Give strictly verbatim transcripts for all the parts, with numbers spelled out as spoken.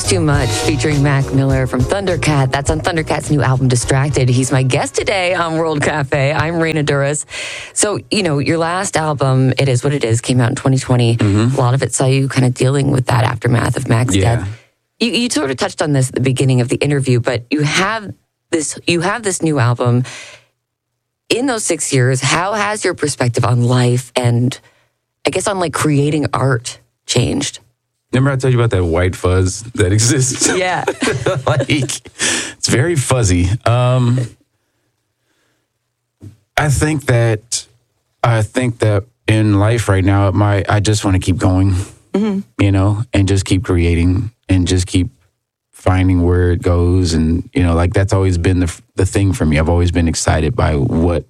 Too Much featuring Mac Miller from Thundercat. That's on Thundercat's new album, Distracted. He's my guest today on World Cafe. I'm Raina Duras. So, you know, your last album, It Is What It Is, came out in twenty twenty. Mm-hmm. A lot of it saw you kind of dealing with that aftermath of Mac's yeah. death. You, you sort of touched on this at the beginning of the interview, but you have this, you have this new album. In those six years, how has your perspective on life and I guess on like creating art changed? Remember I told you about that white fuzz that exists? Yeah. Like, it's very fuzzy. Um, I think that, I think that in life right now, my I just want to keep going, mm-hmm. you know, and just keep creating and just keep finding where it goes. And, you know, like that's always been the the thing for me. I've always been excited by what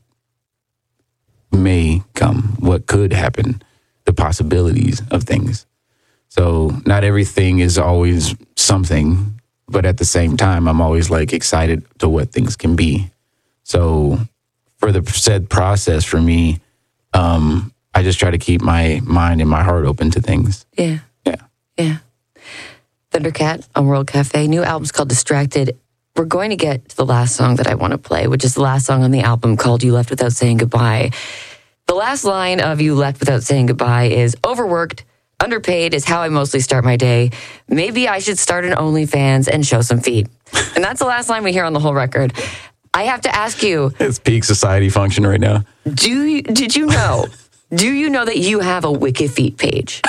may come, what could happen, the possibilities of things. So not everything is always something, but at the same time, I'm always like excited to what things can be. So for the said process for me, um, I just try to keep my mind and my heart open to things. Yeah. Yeah. Yeah. Thundercat on World Cafe. New album's called Distracted. We're going to get to the last song that I want to play, which is the last song on the album called You Left Without Saying Goodbye. The last line of You Left Without Saying Goodbye is overworked. Underpaid is how I mostly start my day. Maybe I should start an OnlyFans and show some feet. And that's the last line we hear on the whole record. I have to ask you. It's peak society function right now. Do you, did you know, do you know that you have a Wikifeet page?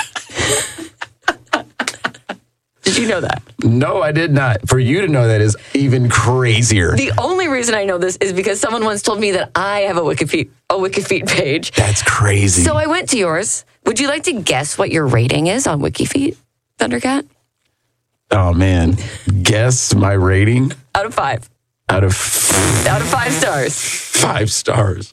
Did you know that? No, I did not. For you to know that is even crazier. The only reason I know this is because someone once told me that I have a Wikifeet, a Wikifeet page. That's crazy. So I went to yours. Would you like to guess what your rating is on Wikifeet, Thundercat? Oh, man. Guess my rating? Out of five. Out of... F- Out of five stars. Five stars.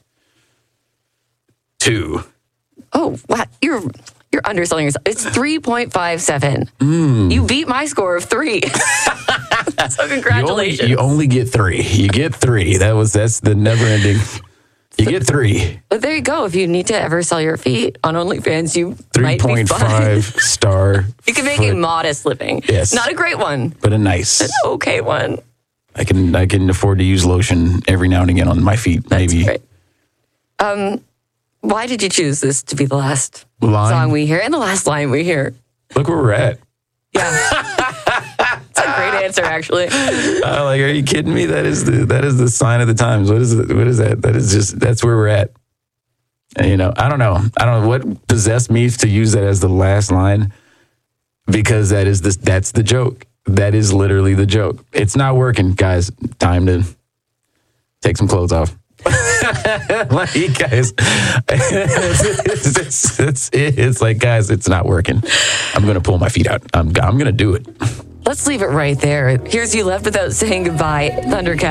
Two. Oh, wow. You're... You're underselling yourself. It's three point five seven. Mm. You beat my score of three. So congratulations. You only, you only get three. You get three. That was that's the never ending. You get three. But there you go. If you need to ever sell your feet on OnlyFans, you three might be fine. three point five star. You can make foot. a modest living. Yes. Not a great one. But a nice. An okay one. I can I can afford to use lotion every now and again on my feet. That's maybe. Great. Um, why did you choose this to be the last line? Song we hear and the last line we hear? Look where we're at. Yeah. That's a great answer, actually. Uh, like, are you kidding me? That is the that is the sign of the times. What is it? What is that? That is just that's where we're at. And, you know, I don't know. I don't know what possessed me to use that as the last line, because that is the that's the joke. That is literally the joke. It's not working, guys. Time to take some clothes off. Like, guys, it's, it's, it's, it's like, guys, it's not working. I'm going to pull my feet out. I'm, I'm going to do it. Let's leave it right there. Here's You Left Without Saying Goodbye, Thundercat.